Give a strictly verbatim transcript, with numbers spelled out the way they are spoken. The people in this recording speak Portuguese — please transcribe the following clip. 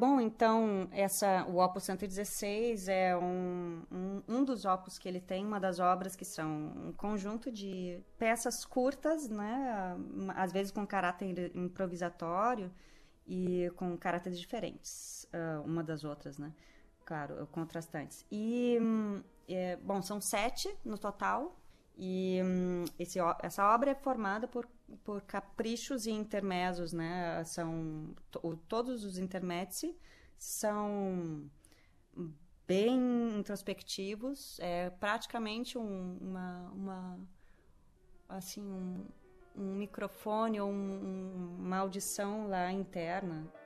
bom, então, essa, o Opus cento e dezesseis é um, um, um dos opus que ele tem, uma das obras que são um conjunto de peças curtas, né, às vezes com caráter improvisatório e com caráteres diferentes, uh, uma das outras, né, claro, contrastantes. E, é, bom, são sete no total, e hum, esse, essa obra é formada por, por caprichos e intermezos, né? São, to, todos os intermezzi são bem introspectivos, é praticamente um, uma, uma, assim, um, um microfone ou um, uma audição lá interna